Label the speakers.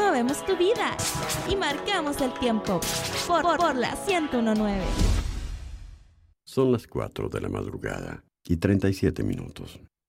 Speaker 1: movemos tu vida y marcamos el tiempo por la 101.9.
Speaker 2: Son las 4 de la madrugada y 37 minutos.